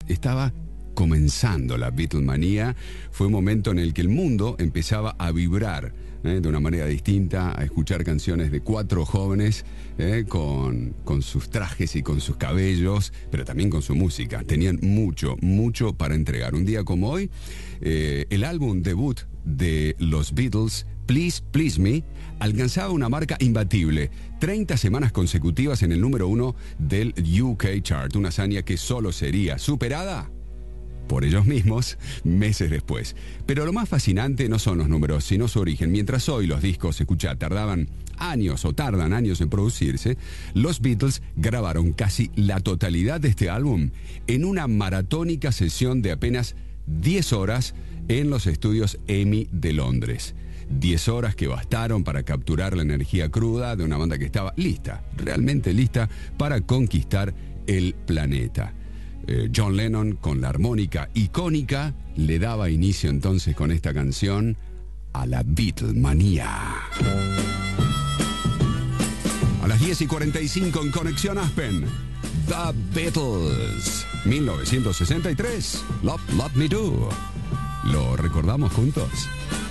estaba comenzando la Beatlemanía. Fue un momento en el que el mundo empezaba a vibrar de una manera distinta, a escuchar canciones de 4 jóvenes con sus trajes y con sus cabellos, pero también con su música. Tenían mucho para entregar. Un día como hoy, el álbum debut de los Beatles, Please Please Me, alcanzaba una marca imbatible: 30 semanas consecutivas en el número 1 del UK Chart, una hazaña que solo sería superada por ellos mismos meses después. Pero lo más fascinante no son los números, sino su origen. Mientras hoy los discos, tardan años en producirse, los Beatles grabaron casi la totalidad de este álbum en una maratónica sesión de apenas 10 horas en los estudios EMI de Londres. 10 horas que bastaron para capturar la energía cruda de una banda que estaba lista, realmente lista, para conquistar el planeta. John Lennon, con la armónica icónica, le daba inicio entonces con esta canción a la Beatlemanía. A las 10:45 en Conexión Aspen, The Beatles, 1963, Love Me Do. ¿Lo recordamos juntos?